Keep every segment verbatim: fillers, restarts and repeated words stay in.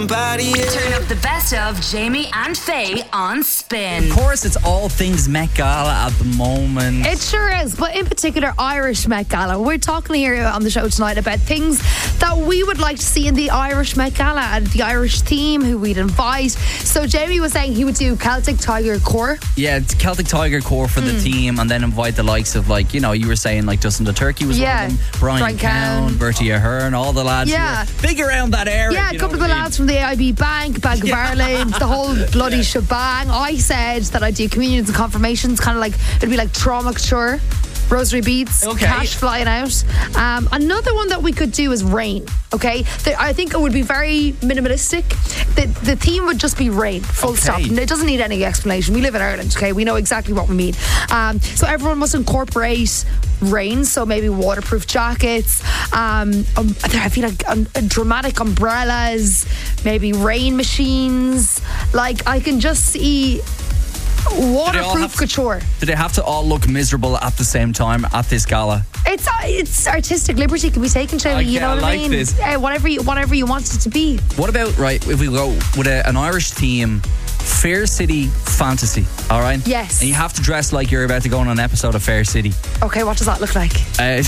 somebody else. Turn up the best of Jamie and Faye on Spin. Of course, it's all things Met Gala at the moment. It sure is, but in particular Irish Met Gala. We're talking here on the show tonight about things that we would like to see in the Irish Met Gala and the Irish theme, who we'd invite. So Jamie was saying he would do Celtic Tiger Core. Yeah, it's Celtic Tiger Core for the Mm. team, and then invite the likes of, like, you know, you were saying like Dustin the Turkey was Yeah. one of them, Brian, Brian Cowan, Cowan. Bertie Ahern, all the lads Yeah. who were big around that area. Yeah, a you couple of know the what I mean? lads from the A I B Bank, Bank of Ireland, the whole bloody shebang. I said that I'd do communions and confirmations, kind of like, it'd be like trauma couture, rosary beads, Okay. cash flying out. Um, another one that we could do is rain, okay? The, I think it would be very minimalistic. The, the theme would just be rain, full Okay. stop. It doesn't need any explanation. We live in Ireland, okay? We know exactly what we mean. Um, so everyone must incorporate rain, so maybe waterproof jackets. Um, um, I feel like um, dramatic umbrellas, maybe rain machines. Like, I can just see waterproof have to- couture. Do they have to all look miserable at the same time at this gala? It's uh, it's artistic liberty can be taken, Jamie. I You know kinda what I like mean? this. Uh, whatever you whatever you want it to be. What about, right, if we go with a, an Irish theme, Fair City Fantasy, all right? Yes. And you have to dress like you're about to go on an episode of Fair City. Okay, what does that look like? Uh,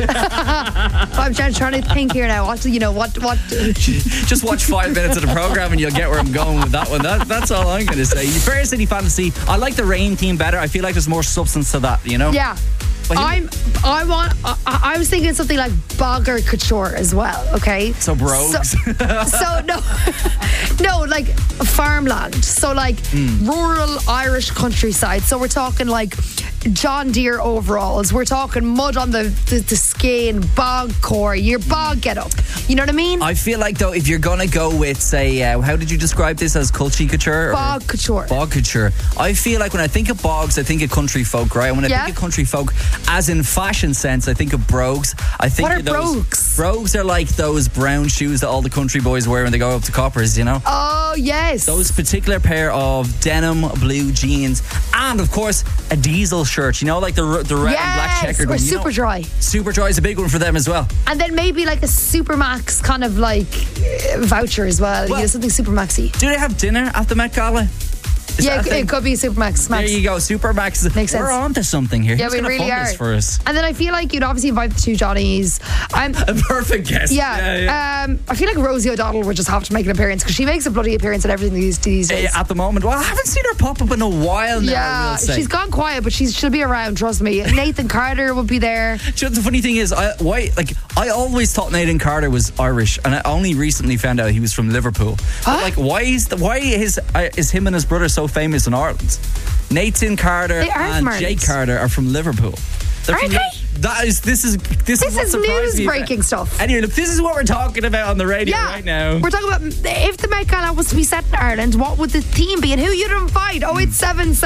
I'm trying, trying to think here now. What you know? What what? just watch five minutes of the program and you'll get where I'm going with that one. That, that's all I'm going to say. Fair City Fantasy. I like the rain theme better. I feel like there's more substance to that, you know? Yeah. But he- I'm. I want. I, I was thinking something like bogger couture as well. Okay. So brogues. So, so no, no, like farmland. So like Hmm. rural Irish countryside. So we're talking like John Deere overalls. We're talking mud on the the, the skin, bog core, your bog get up. You know what I mean? I feel like, though, if you're going to go with, say, uh, how did you describe this as culture couture? or- Bog couture. Bog couture. I feel like when I think of bogs, I think of country folk, right? And when I Yeah. think of country folk, as in fashion sense, I think of brogues. I think What are of those, brogues? Brogues are like those brown shoes that all the country boys wear when they go up to coppers, you know? Oh yes. Those particular pair of denim blue jeans, and of course a diesel shirt. You know, like the r- the red and black Yes, checkered or one. You know, super dry. Super dry is a big one for them as well. And then maybe like a Supermax kind of like uh, voucher as well. Well- you know, something Supermaxy. Do they have dinner at the Met Gala? Is Yeah, that a it, thing? it could be a Supermax. There Max. you go, Supermax. Makes sense. We're on to something here. Yeah, Who's we gonna really fund are. this for us? And then I feel like you'd obviously invite the two Johnnies. Um, A perfect guess. yeah, yeah. Um, I feel like Rosie O'Donnell would just have to make an appearance because she makes a bloody appearance at everything these, these days. Uh, At the moment, well, I haven't seen her pop up in a while now. I Yeah, will say. she's gone quiet, but she's she'll be around. Trust me. Nathan Carter will be there. Do you know, the funny thing is, I why like I always thought Nathan Carter was Irish, and I only recently found out he was from Liverpool. But like, why is the, why is uh, is him and his brother so famous in Ireland? Nathan Carter They are and from Jake Ireland. Carter are from Liverpool. They're Are from they? Li- That is this is this, This what is surprised me about- news-breaking stuff. Anyway, look, this is what we're talking about on the radio Yeah, right now. we're talking about if the Met Gala was to be set in Ireland, what would the theme be and who you'd invite? Oh, it's seven.